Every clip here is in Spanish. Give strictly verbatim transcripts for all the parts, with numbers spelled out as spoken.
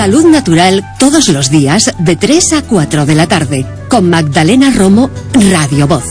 Salud Natural todos los días de tres a cuatro de la tarde. Con Magdalena Romo, Radio Voz.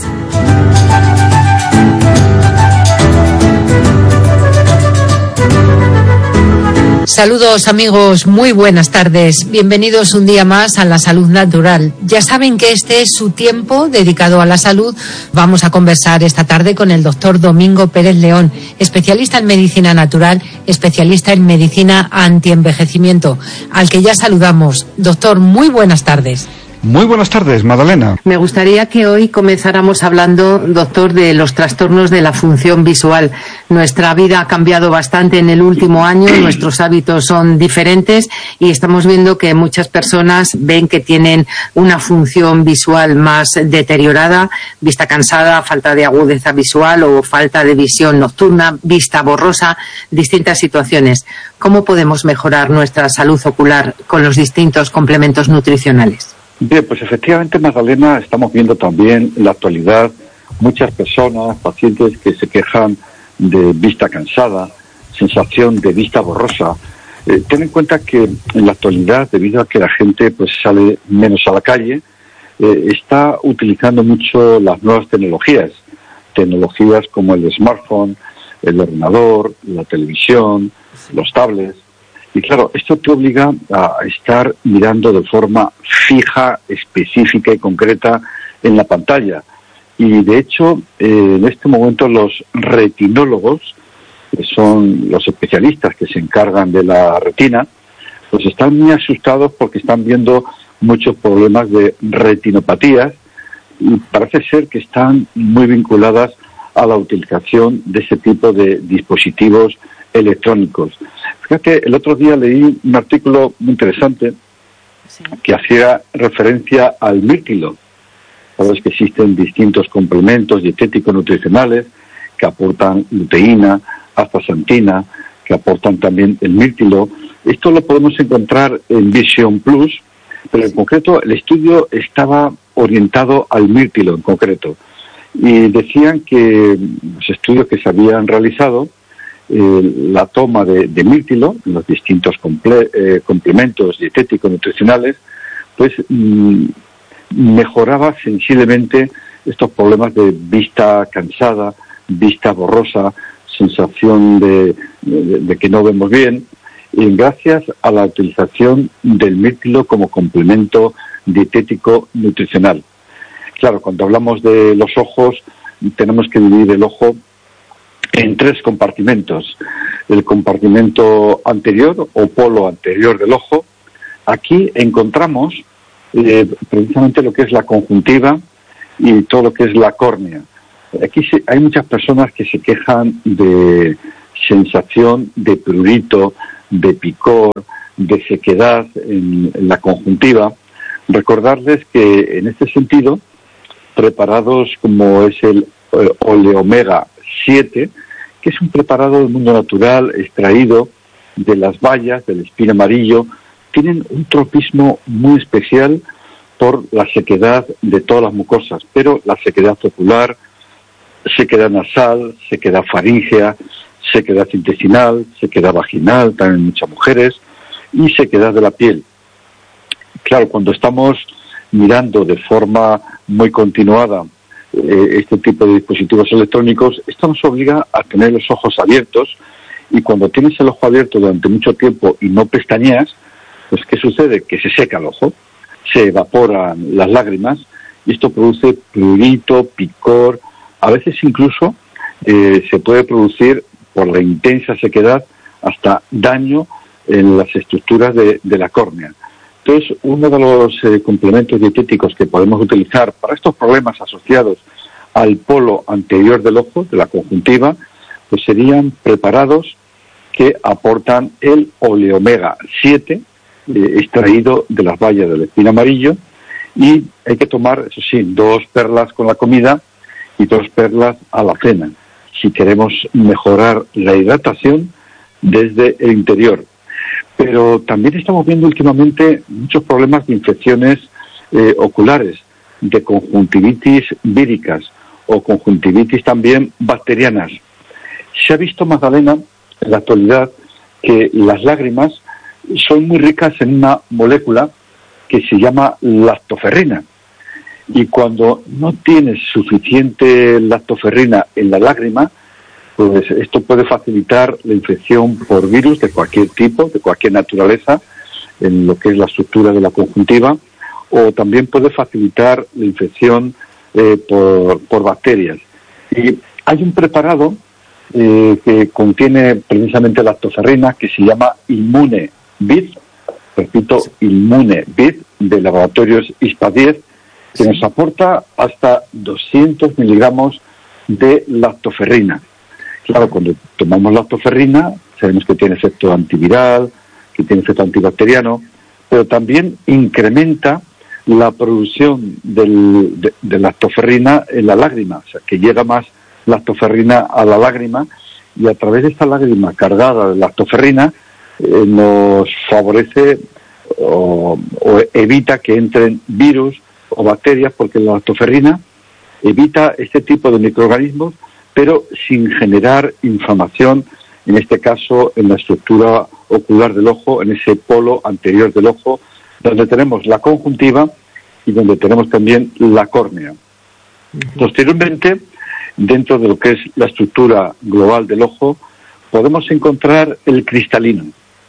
Saludos amigos, muy buenas tardes. Bienvenidos un día más a La Salud Natural. Ya saben que este es su tiempo dedicado a la salud. Vamos a conversar esta tarde con el doctor Domingo Pérez León, especialista en medicina natural, especialista en medicina antienvejecimiento, al que ya saludamos. Doctor, muy buenas tardes. Muy buenas tardes, Magdalena. Me gustaría que hoy comenzáramos hablando, doctor, de los trastornos de la función visual. Nuestra vida ha cambiado bastante en el último año, nuestros hábitos son diferentes y estamos viendo que muchas personas ven que tienen una función visual más deteriorada, vista cansada, falta de agudeza visual o falta de visión nocturna, vista borrosa, distintas situaciones. ¿Cómo podemos mejorar nuestra salud ocular con los distintos complementos nutricionales? Bien, pues efectivamente, Magdalena, estamos viendo también en la actualidad muchas personas, pacientes que se quejan de vista cansada, sensación de vista borrosa. Eh, ten en cuenta que en la actualidad, debido a que la gente pues sale menos a la calle, eh, está utilizando mucho las nuevas tecnologías, tecnologías como el smartphone, el ordenador, la televisión, los tablets. Y claro, esto te obliga a estar mirando de forma fija, específica y concreta en la pantalla. Y de hecho, eh, en este momento los retinólogos, que son los especialistas que se encargan de la retina, pues están muy asustados porque están viendo muchos problemas de retinopatías y parece ser que están muy vinculadas a la utilización de ese tipo de dispositivos electrónicos. Fíjate, el otro día leí un artículo muy interesante sí. que hacía referencia al mirtilo. Sabes que existen distintos complementos dietéticos nutricionales que aportan luteína, astaxantina, que aportan también el mirtilo. Esto lo podemos encontrar en Vision Plus, pero en concreto el estudio estaba orientado al mirtilo en concreto. Y decían que los estudios que se habían realizado, Eh, la toma de, de mirtilo, los distintos comple, eh, complementos dietéticos nutricionales, pues mm, mejoraba sensiblemente estos problemas de vista cansada, vista borrosa, sensación de, de, de que no vemos bien, y gracias a la utilización del mirtilo como complemento dietético nutricional. Claro, cuando hablamos de los ojos, tenemos que dividir el ojo en tres compartimentos. El compartimento anterior o polo anterior del ojo. Aquí encontramos eh, precisamente lo que es la conjuntiva y todo lo que es la córnea. Aquí se, hay muchas personas que se quejan de sensación de prurito, de picor, de sequedad en, en la conjuntiva. Recordarles que en este sentido, preparados como es el eh, oleomega siete, que es un preparado del mundo natural extraído de las bayas del espino amarillo, tienen un tropismo muy especial por la sequedad de todas las mucosas, pero la sequedad ocular, sequedad nasal, sequedad faríngea, sequedad intestinal, sequedad vaginal, también en muchas mujeres, y sequedad de la piel. Claro, cuando estamos mirando de forma muy continuada este tipo de dispositivos electrónicos, esto nos obliga a tener los ojos abiertos, y cuando tienes el ojo abierto durante mucho tiempo y no pestañeas, pues ¿qué sucede? Que se seca el ojo, se evaporan las lágrimas y esto produce prurito, picor, a veces incluso eh, se puede producir por la intensa sequedad hasta daño en las estructuras de, de la córnea. Entonces, uno de los eh, complementos dietéticos que podemos utilizar para estos problemas asociados al polo anterior del ojo, de la conjuntiva, pues serían preparados que aportan el oleomega siete, eh, extraído de las bayas del espino amarillo, y hay que tomar, eso sí, dos perlas con la comida y dos perlas a la cena, si queremos mejorar la hidratación desde el interior. Pero también estamos viendo últimamente muchos problemas de infecciones eh, oculares, de conjuntivitis víricas o conjuntivitis también bacterianas. Se ha visto, Magdalena, en la actualidad, que las lágrimas son muy ricas en una molécula que se llama lactoferrina. Y cuando no tienes suficiente lactoferrina en la lágrima, pues esto puede facilitar la infección por virus de cualquier tipo, de cualquier naturaleza, en lo que es la estructura de la conjuntiva, o también puede facilitar la infección eh, por, por bacterias. Y hay un preparado eh, que contiene precisamente lactoferrina que se llama Immune Vid, repito, Immune Vid, de Laboratorios ISPA diez, que nos aporta hasta doscientos miligramos de lactoferrina. Claro, cuando tomamos lactoferrina, sabemos que tiene efecto antiviral, que tiene efecto antibacteriano, pero también incrementa la producción del, de, de lactoferrina en la lágrima, o sea, que llega más lactoferrina a la lágrima, y a través de esta lágrima cargada de lactoferrina eh, nos favorece o, o evita que entren virus o bacterias, porque la lactoferrina evita este tipo de microorganismos, pero sin generar inflamación, en este caso en la estructura ocular del ojo, en ese polo anterior del ojo, donde tenemos la conjuntiva y donde tenemos también la córnea. Uh-huh. Posteriormente, dentro de lo que es la estructura global del ojo, podemos encontrar el cristalino.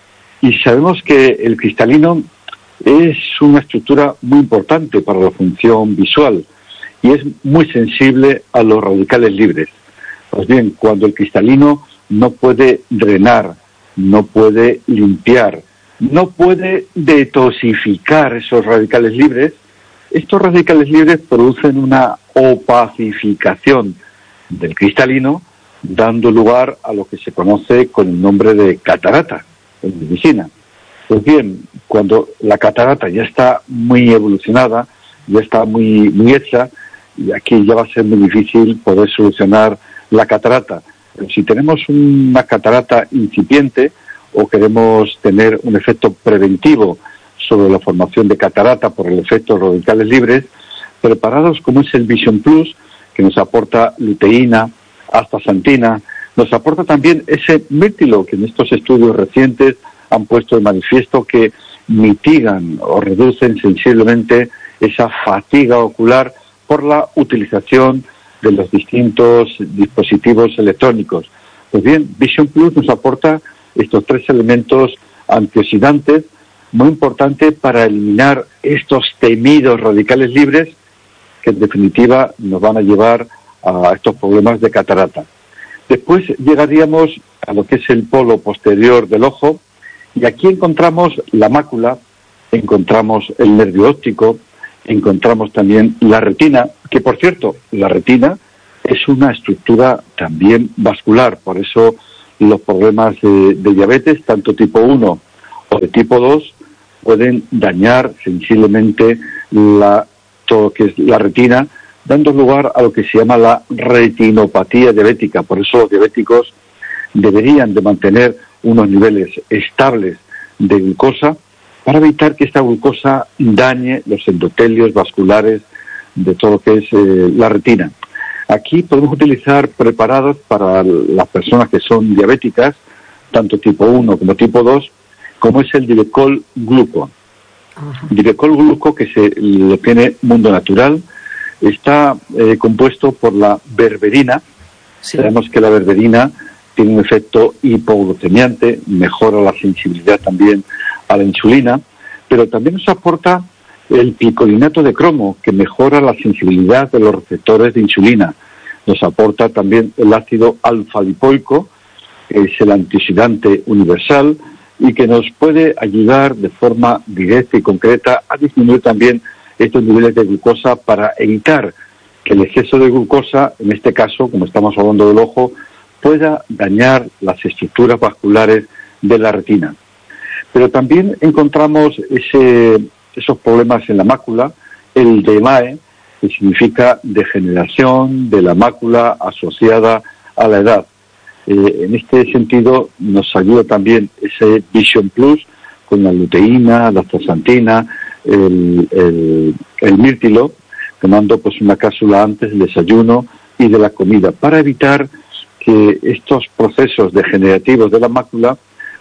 Y sabemos que el cristalino es una estructura muy importante para la función visual y es muy sensible a los radicales libres. Pues bien, cuando el cristalino no puede drenar, no puede limpiar, no puede detoxificar esos radicales libres, estos radicales libres producen una opacificación del cristalino, dando lugar a lo que se conoce con el nombre de catarata en medicina. Pues bien, cuando la catarata ya está muy evolucionada, ya está muy, muy hecha, y aquí ya va a ser muy difícil poder solucionar la catarata. Pero si tenemos una catarata incipiente o queremos tener un efecto preventivo sobre la formación de catarata por el efecto de radicales libres, preparados como es el Vision Plus, que nos aporta luteína, astaxantina, nos aporta también ese mírtilo que en estos estudios recientes han puesto de manifiesto que mitigan o reducen sensiblemente esa fatiga ocular por la utilización de los distintos dispositivos electrónicos. Pues bien, Vision Plus nos aporta estos tres elementos antioxidantes muy importantes para eliminar estos temidos radicales libres que en definitiva nos van a llevar a estos problemas de catarata. Después llegaríamos a lo que es el polo posterior del ojo, y aquí encontramos la mácula, encontramos el nervio óptico, encontramos también la retina, que por cierto, la retina es una estructura también vascular, por eso los problemas de, de diabetes, tanto tipo uno o de tipo dos, pueden dañar sensiblemente la, todo lo que es la retina, dando lugar a lo que se llama la retinopatía diabética. Por eso los diabéticos deberían de mantener unos niveles estables de glucosa para evitar que esta glucosa dañe los endotelios vasculares de todo lo que es eh, la retina. Aquí podemos utilizar preparados para las personas que son diabéticas, tanto tipo uno como tipo dos, como es el Divecol Gluco. Uh-huh. Divecol Gluco, que se lo tiene Mundo Natural, está eh, compuesto por la berberina. Sí. Sabemos que la berberina tiene un efecto hipoglucemiante, mejora la sensibilidad también a la insulina, pero también nos aporta el picolinato de cromo, que mejora la sensibilidad de los receptores de insulina. Nos aporta también el ácido alfa-lipoico, que es el antioxidante universal, y que nos puede ayudar de forma directa y concreta a disminuir también estos niveles de glucosa para evitar que el exceso de glucosa, en este caso, como estamos hablando del ojo, pueda dañar las estructuras vasculares de la retina. Pero también encontramos ese, esos problemas en la mácula, el D M A E, que significa degeneración de la mácula asociada a la edad. Eh, en este sentido nos ayuda también ese Vision Plus con la luteína, la astaxantina, el, el, el mírtilo, tomando pues una cápsula antes del desayuno y de la comida, para evitar que estos procesos degenerativos de la mácula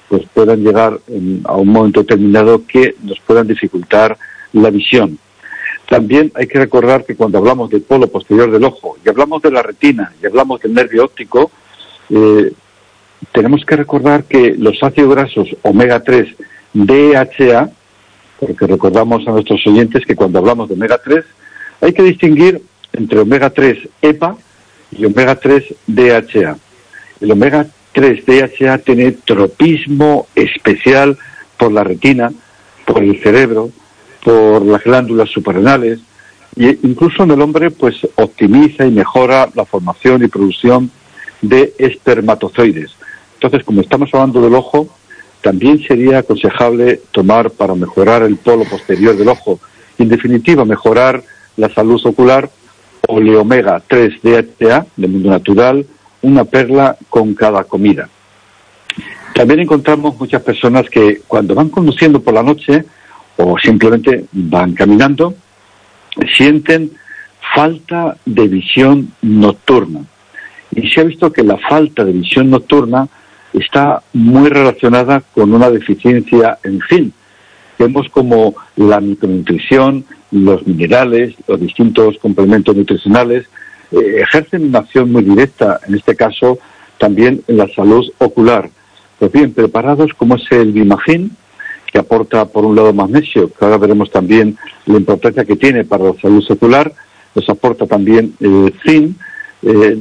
pues puedan llegar en, a un momento determinado que nos puedan dificultar la visión. También hay que recordar que cuando hablamos del polo posterior del ojo y hablamos de la retina y hablamos del nervio óptico, eh, tenemos que recordar que los ácidos grasos omega tres D H A, porque recordamos a nuestros oyentes que cuando hablamos de omega tres hay que distinguir entre omega tres E P A y omega tres D H A. El omega tres D H A tiene tropismo especial por la retina, por el cerebro, por las glándulas suprarrenales, e incluso en el hombre pues optimiza y mejora la formación y producción de espermatozoides. Entonces, como estamos hablando del ojo, también sería aconsejable tomar para mejorar el polo posterior del ojo y, en definitiva, mejorar la salud ocular, oleomega tres D H A de mundo natural, una perla con cada comida. También encontramos muchas personas que cuando van conduciendo por la noche o simplemente van caminando, sienten falta de visión nocturna. Y se ha visto que la falta de visión nocturna está muy relacionada con una deficiencia en zinc. Vemos como la micronutrición, los minerales, los distintos complementos nutricionales eh, ejercen una acción muy directa, en este caso también en la salud ocular. Pues bien, preparados como es el Bimagin, que aporta por un lado magnesio, que ahora veremos también la importancia que tiene para la salud ocular, nos aporta también eh, zinc, eh,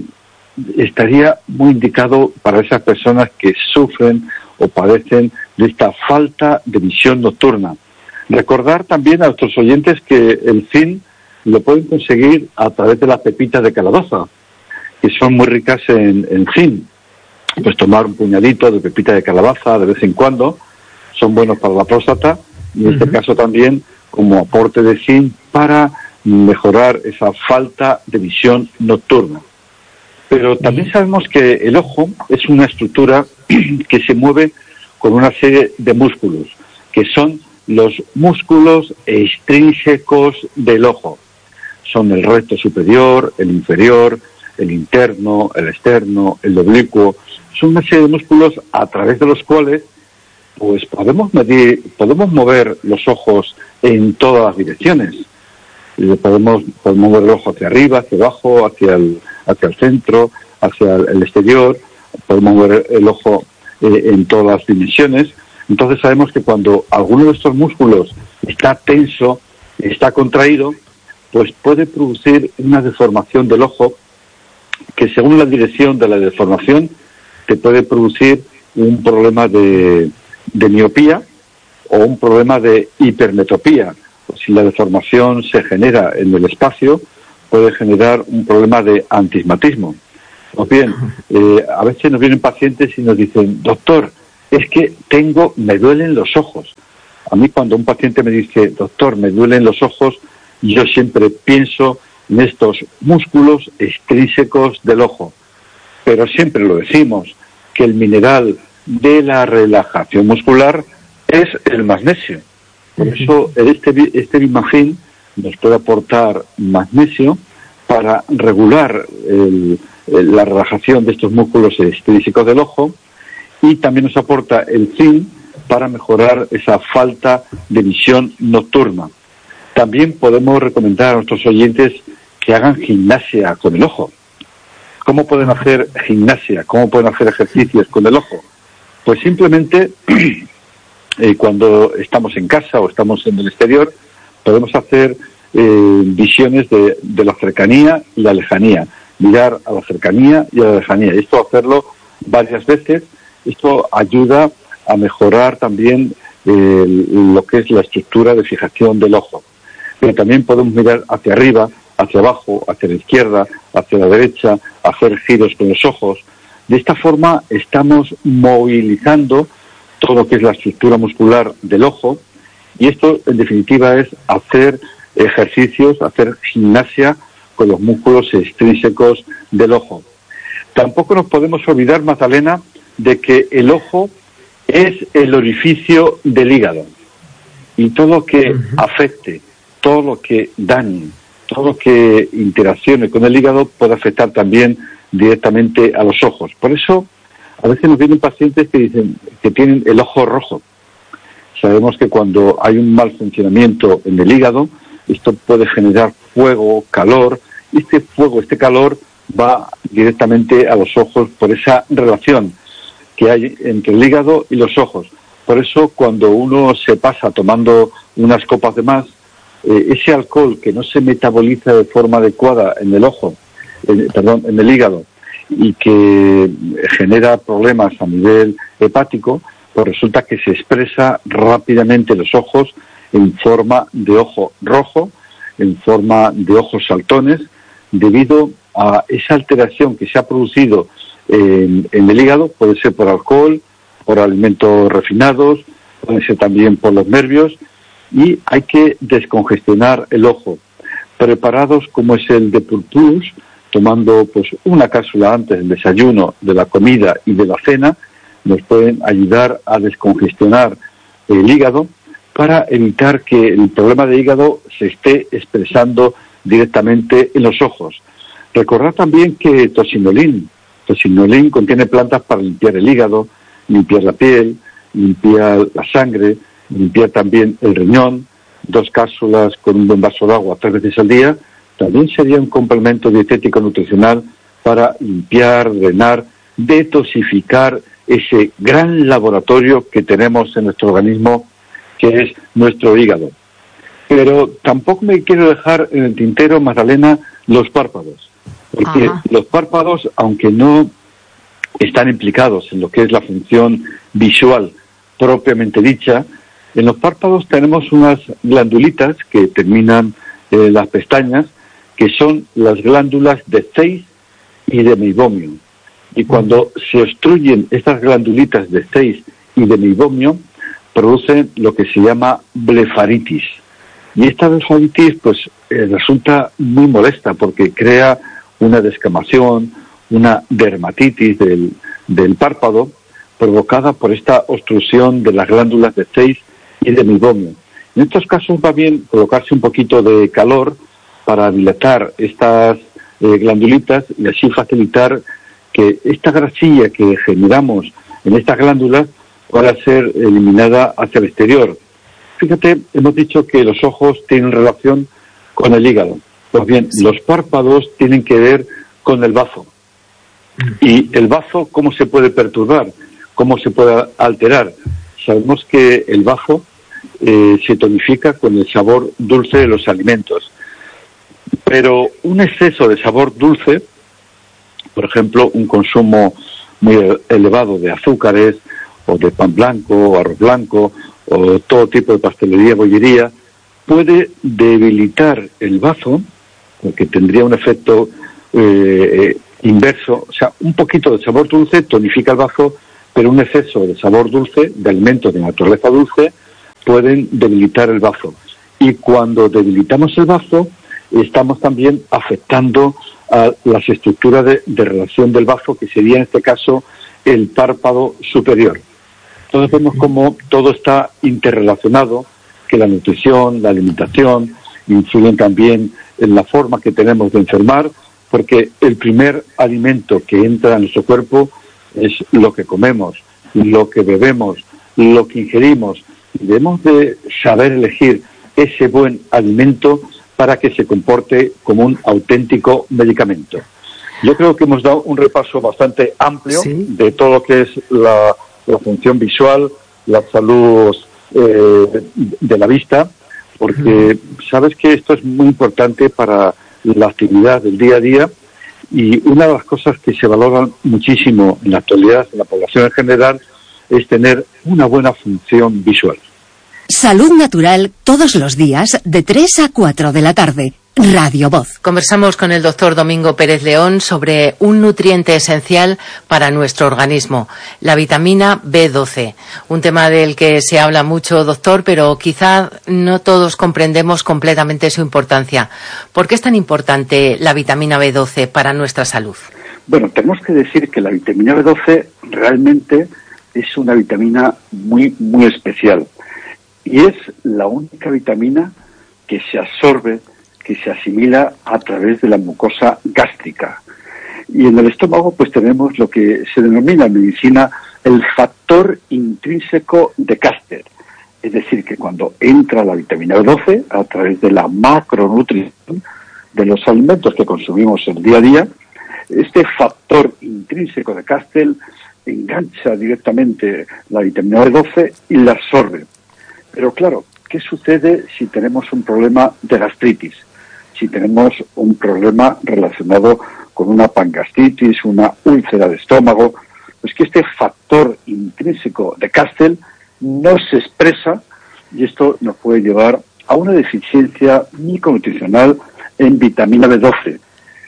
estaría muy indicado para esas personas que sufren o padecen de esta falta de visión nocturna. Recordar también a nuestros oyentes que el zinc lo pueden conseguir a través de las pepitas de calabaza, que son muy ricas en, en zinc. Pues tomar un puñadito de pepita de calabaza de vez en cuando, son buenos para la próstata, y en uh-huh. este caso también como aporte de zinc para mejorar esa falta de visión nocturna. Pero también sabemos que el ojo es una estructura que se mueve con una serie de músculos, que son los músculos extrínsecos del ojo. Son el recto superior, el inferior, el interno, el externo, el oblicuo. Son una serie de músculos a través de los cuales pues podemos medir, podemos mover los ojos en todas las direcciones. Podemos, podemos mover el ojo hacia arriba, hacia abajo, hacia el, hacia el centro, hacia el exterior, podemos mover el ojo eh, en todas las dimensiones. Entonces sabemos que cuando alguno de estos músculos está tenso, está contraído, pues puede producir una deformación del ojo que, según la dirección de la deformación, te puede producir un problema de, de miopía o un problema de hipermetropía. Si la deformación se genera en el espacio, puede generar un problema de antismatismo. Pues bien, eh, a veces nos vienen pacientes y nos dicen, doctor, es que tengo, me duelen los ojos. A mí cuando un paciente me dice, doctor, me duelen los ojos, yo siempre pienso en estos músculos extrínsecos del ojo. Pero siempre lo decimos, que el mineral de la relajación muscular es el magnesio. Por eso este, este Bimagin nos puede aportar magnesio para regular el, el, la relajación de estos músculos extrínsecos del ojo, y también nos aporta el zinc para mejorar esa falta de visión nocturna. También podemos recomendar a nuestros oyentes que hagan gimnasia con el ojo. ¿Cómo pueden hacer gimnasia? ¿Cómo pueden hacer ejercicios con el ojo? Pues simplemente eh, cuando estamos en casa o estamos en el exterior, podemos hacer eh, visiones de, de la cercanía y la lejanía. Mirar a la cercanía y a la lejanía. Esto hacerlo varias veces. Esto ayuda a mejorar también eh, lo que es la estructura de fijación del ojo. Pero también podemos mirar hacia arriba, hacia abajo, hacia la izquierda, hacia la derecha, hacer giros con los ojos. De esta forma estamos movilizando todo lo que es la estructura muscular del ojo, y esto en definitiva es hacer ejercicios, hacer gimnasia con los músculos extrínsecos del ojo. Tampoco nos podemos olvidar, Magdalena, de que el ojo es el orificio del hígado, y todo lo que uh-huh. afecte, todo lo que dañe, todo lo que interaccione con el hígado puede afectar también directamente a los ojos. Por eso A veces nos vienen pacientes que dicen que tienen el ojo rojo. Sabemos que cuando hay un mal funcionamiento en el hígado, esto puede generar fuego, calor, y este fuego, este calor va directamente a los ojos por esa relación que hay entre el hígado y los ojos. Por eso, cuando uno se pasa tomando unas copas de más, eh, ese alcohol que no se metaboliza de forma adecuada en el ojo, en, perdón, en el hígado, y que genera problemas a nivel hepático, pues resulta que se expresa rápidamente en los ojos en forma de ojo rojo, en forma de ojos saltones, debido a esa alteración que se ha producido en, en el hígado. Puede ser por alcohol, por alimentos refinados, puede ser también por los nervios, y hay que descongestionar el ojo. Preparados como es el de Purpurus, tomando pues una cápsula antes del desayuno, de la comida y de la cena, nos pueden ayudar a descongestionar el hígado para evitar que el problema de hígado se esté expresando directamente en los ojos. Recordad también que tocinolín, tocinolín contiene plantas para limpiar el hígado, limpiar la piel, limpiar la sangre, limpiar también el riñón. Dos cápsulas con un buen vaso de agua tres veces al día también sería un complemento dietético nutricional para limpiar, drenar, detoxificar ese gran laboratorio que tenemos en nuestro organismo, que es nuestro hígado. Pero tampoco me quiero dejar en el tintero, Magdalena, los párpados, porque Ajá. los párpados, aunque no están implicados en lo que es la función visual propiamente dicha, en los párpados tenemos unas glandulitas que terminan eh, las pestañas, que son las glándulas de Zeiss y de meibomio. Y cuando se obstruyen estas glandulitas de Zeiss y de meibomio, producen lo que se llama blefaritis. Y esta blefaritis pues eh, resulta muy molesta porque crea una descamación, una dermatitis del, del párpado, provocada por esta obstrucción de las glándulas de Zeiss y de meibomio. En estos casos va bien colocarse un poquito de calor para dilatar estas eh, glandulitas y así facilitar que esta grasilla que generamos en estas glándulas pueda ser eliminada hacia el exterior. Fíjate, hemos dicho que los ojos tienen relación con el hígado. Pues bien, los párpados tienen que ver con el bazo. ¿Y el bazo cómo se puede perturbar? ¿Cómo se puede alterar? Sabemos que el bazo eh, se tonifica con el sabor dulce de los alimentos. Pero un exceso de sabor dulce, por ejemplo, un consumo muy elevado de azúcares, o de pan blanco, o arroz blanco, o todo tipo de pastelería, bollería, puede debilitar el bazo, porque tendría un efecto eh, inverso. O sea, un poquito de sabor dulce tonifica el bazo, pero un exceso de sabor dulce, de alimentos de naturaleza dulce, pueden debilitar el bazo. Y cuando debilitamos el bazo, estamos también afectando a las estructuras de, de relación del bazo, que sería en este caso el párpado superior. Entonces vemos cómo todo está interrelacionado, que la nutrición, la alimentación, influyen también en la forma que tenemos de enfermar, porque el primer alimento que entra en nuestro cuerpo es lo que comemos, lo que bebemos, lo que ingerimos. Debemos de saber elegir ese buen alimento para que se comporte como un auténtico medicamento. Yo creo que hemos dado un repaso bastante amplio ¿Sí? de todo lo que es la, la función visual, la salud eh, de la vista, porque uh-huh. sabes que esto es muy importante para la actividad del día a día, y una de las cosas que se valoran muchísimo en la actualidad, en la población en general, es tener una buena función visual. Salud Natural todos los días de tres a cuatro de la tarde. Radio Voz. Conversamos con el doctor Domingo Pérez León sobre un nutriente esencial para nuestro organismo, la vitamina B doce. Un tema del que se habla mucho, doctor, pero quizá no todos comprendemos completamente su importancia. ¿Por qué es tan importante la vitamina B doce para nuestra salud? Bueno, tenemos que decir que la vitamina B doce realmente es una vitamina muy, muy especial. Y es la única vitamina que se absorbe, que se asimila a través de la mucosa gástrica. Y en el estómago pues tenemos lo que se denomina en medicina el factor intrínseco de Castel. Es decir, que cuando entra la vitamina B doce a través de la macronutrición de los alimentos que consumimos el día a día, este factor intrínseco de Castel engancha directamente la vitamina B doce y la absorbe. Pero claro, ¿qué sucede si tenemos un problema de gastritis? Si tenemos un problema relacionado con una pangastritis, una úlcera de estómago, pues que este factor intrínseco de Castel no se expresa y esto nos puede llevar a una deficiencia micronutricional en vitamina B doce.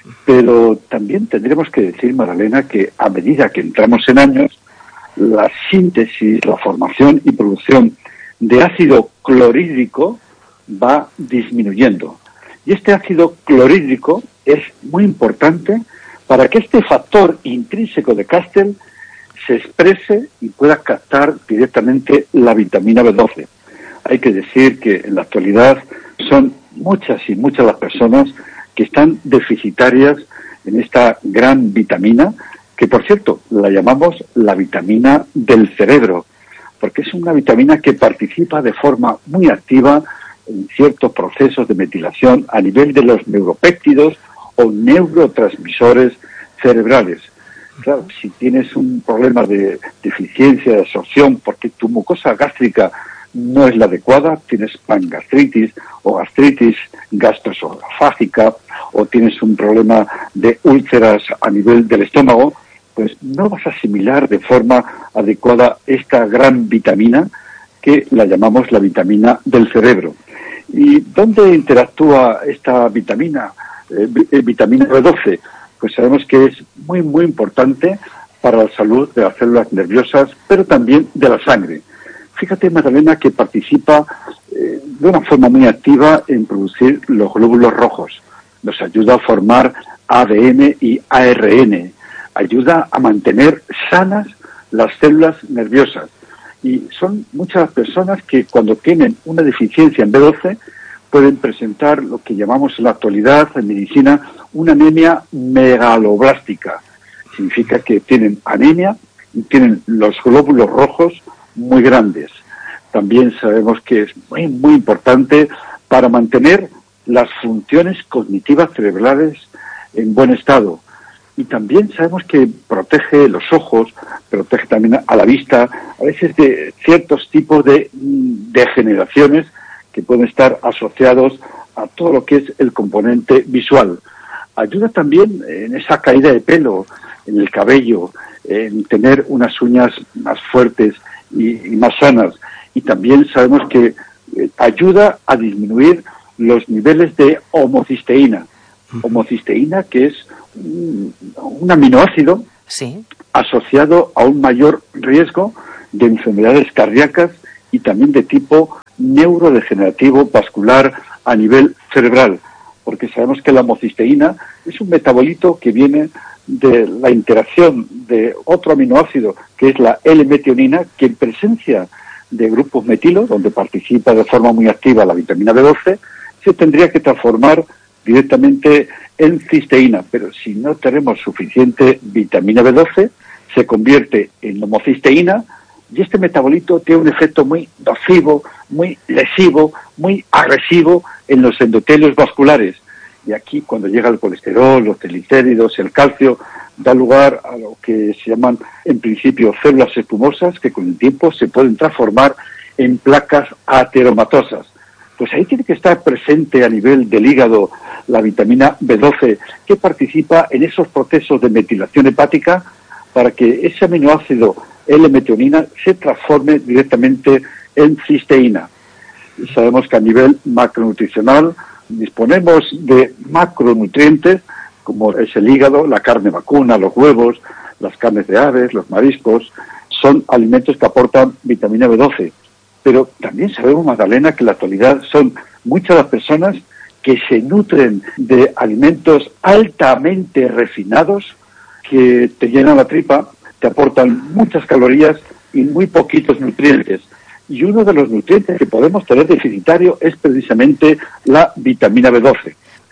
Pero también tendremos que decir, Magdalena, que a medida que entramos en años, la síntesis, la formación y producción de ácido clorhídrico va disminuyendo. Y este ácido clorhídrico es muy importante para que este factor intrínseco de Castel se exprese y pueda captar directamente la vitamina B doce. Hay que decir que en la actualidad son muchas y muchas las personas que están deficitarias en esta gran vitamina, que por cierto la llamamos la vitamina del cerebro, porque es una vitamina que participa de forma muy activa en ciertos procesos de metilación a nivel de los neuropéptidos o neurotransmisores cerebrales. Claro, si tienes un problema de deficiencia de absorción porque tu mucosa gástrica no es la adecuada, tienes pangastritis o gastritis gastroesofágica o tienes un problema de úlceras a nivel del estómago, pues no vas a asimilar de forma adecuada esta gran vitamina que la llamamos la vitamina del cerebro. ¿Y dónde interactúa esta vitamina, eh, vitamina B doce? Pues sabemos que es muy, muy importante para la salud de las células nerviosas, pero también de la sangre. Fíjate, Magdalena, que participa eh, de una forma muy activa en producir los glóbulos rojos. Nos ayuda a formar A D N y A R N. Ayuda a mantener sanas las células nerviosas. Y son muchas las personas que cuando tienen una deficiencia en B doce pueden presentar lo que llamamos en la actualidad en medicina una anemia megaloblástica. Significa que tienen anemia y tienen los glóbulos rojos muy grandes. También sabemos que es muy, muy importante para mantener las funciones cognitivas cerebrales en buen estado. Y también sabemos que protege los ojos, protege también a la vista, a veces de ciertos tipos de degeneraciones que pueden estar asociados a todo lo que es el componente visual. Ayuda también en esa caída de pelo, en el cabello, en tener unas uñas más fuertes y, y más sanas. Y también sabemos que eh, ayuda a disminuir los niveles de homocisteína. Homocisteína, que es un, un aminoácido sí. asociado a un mayor riesgo de enfermedades cardíacas y también de tipo neurodegenerativo vascular a nivel cerebral, porque sabemos que la homocisteína es un metabolito que viene de la interacción de otro aminoácido, que es la L-metionina, que en presencia de grupos metilo, donde participa de forma muy activa la vitamina B doce, se tendría que transformar directamente en cisteína, pero si no tenemos suficiente vitamina B doce, se convierte en homocisteína y este metabolito tiene un efecto muy nocivo, muy lesivo, muy agresivo en los endotelios vasculares. Y aquí, cuando llega el colesterol, los triglicéridos, el calcio, da lugar a lo que se llaman, en principio, células espumosas que con el tiempo se pueden transformar en placas ateromatosas. Pues ahí tiene que estar presente a nivel del hígado la vitamina B doce, que participa en esos procesos de metilación hepática para que ese aminoácido L-metionina se transforme directamente en cisteína. Y sabemos que a nivel macronutricional disponemos de macronutrientes como es el hígado, la carne vacuna, los huevos, las carnes de aves, los mariscos, son alimentos que aportan vitamina B doce. Pero también sabemos, Magdalena, que en la actualidad son muchas las personas que se nutren de alimentos altamente refinados que te llenan la tripa, te aportan muchas calorías y muy poquitos nutrientes. Y uno de los nutrientes que podemos tener deficitario es precisamente la vitamina B doce.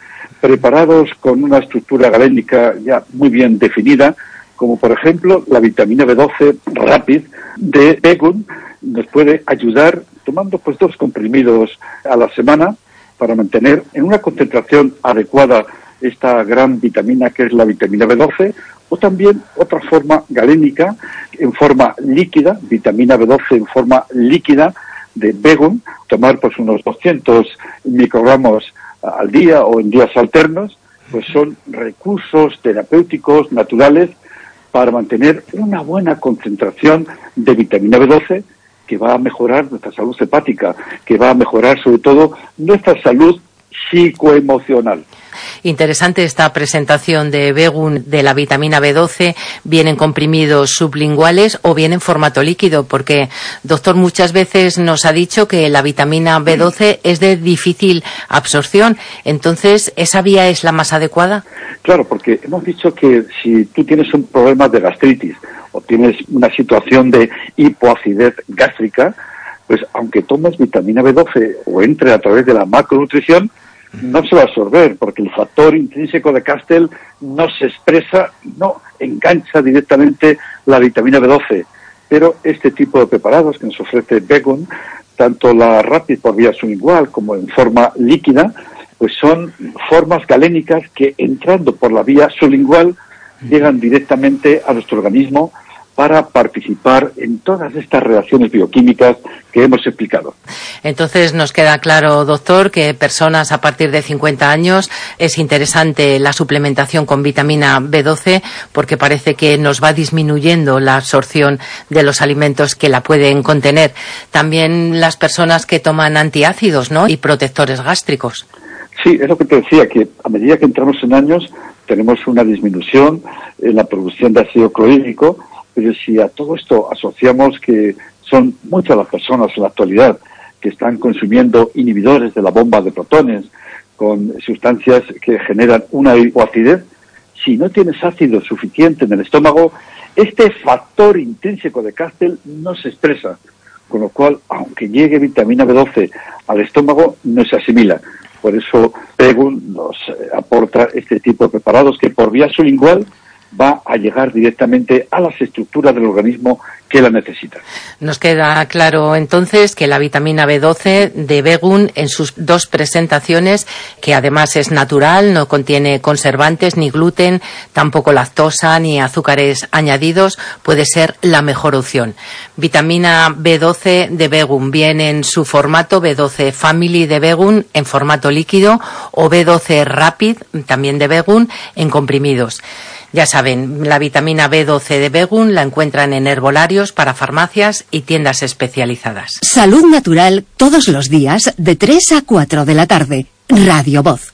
preparados con una estructura galénica ya muy bien definida, como por ejemplo la vitamina B doce Rapid de Begun, nos puede ayudar tomando pues dos comprimidos a la semana para mantener en una concentración adecuada esta gran vitamina que es la vitamina B doce, o también otra forma galénica en forma líquida, vitamina B doce en forma líquida de Begun, tomar pues unos doscientos microgramos al día o en días alternos, pues son recursos terapéuticos naturales para mantener una buena concentración de vitamina B doce que va a mejorar nuestra salud hepática, que va a mejorar sobre todo nuestra salud psicoemocional. Interesante esta presentación de Begun de la vitamina B doce. Vienen comprimidos sublinguales o bien en formato líquido, porque, doctor, muchas veces nos ha dicho que la vitamina B doce es de difícil absorción. Entonces, ¿esa vía es la más adecuada? Claro, porque hemos dicho que si tú tienes un problema de gastritis o tienes una situación de hipoacidez gástrica, pues aunque tomes vitamina B doce o entre a través de la macronutrición, no se va a absorber, porque el factor intrínseco de Castell no se expresa, no engancha directamente la vitamina B doce. Pero este tipo de preparados que nos ofrece Begun, tanto la Rapid por vía sublingual como en forma líquida, pues son formas galénicas que entrando por la vía sublingual llegan directamente a nuestro organismo para participar en todas estas reacciones bioquímicas que hemos explicado. Entonces nos queda claro, doctor, que personas a partir de cincuenta años es interesante la suplementación con vitamina B doce porque parece que nos va disminuyendo la absorción de los alimentos que la pueden contener. También las personas que toman antiácidos, ¿no?, y protectores gástricos. Sí, es lo que te decía, que a medida que entramos en años tenemos una disminución en la producción de ácido clorhídrico. Pero si a todo esto asociamos que son muchas las personas en la actualidad que están consumiendo inhibidores de la bomba de protones con sustancias que generan una hipoacidez, si no tienes ácido suficiente en el estómago, este factor intrínseco de Castell no se expresa, con lo cual, aunque llegue vitamina B doce al estómago, no se asimila. Por eso Begun nos aporta este tipo de preparados que por vía sublingual va a llegar directamente a las estructuras del organismo que la necesitan. Nos queda claro entonces que la vitamina B doce de Begun en sus dos presentaciones, que además es natural, no contiene conservantes ni gluten, tampoco lactosa ni azúcares añadidos, puede ser la mejor opción. Vitamina B doce de Begun viene en su formato B doce Family de Begun en formato líquido o B doce Rapid también de Begun en comprimidos. Ya saben, la vitamina B doce de Begun la encuentran en herbolarios, para farmacias y tiendas especializadas. Salud natural todos los días de tres a cuatro de la tarde. Radio Voz.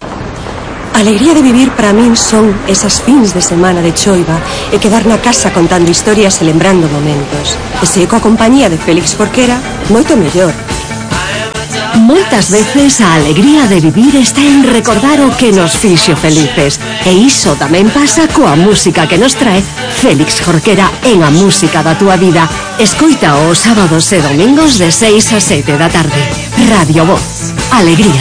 Alegría de vivir para min son esas fins de semana de choiva e quedar na casa contando historias e lembrando momentos. E se coa compañía de Félix Jorquera, moito mellor. Moitas veces a alegría de vivir está en recordar o que nos fixo felices. E iso tamén pasa coa música que nos trae Félix Jorquera en A Música da Túa Vida. Escoita os sábados e domingos de seis a sete da tarde. Radio Voz. Alegría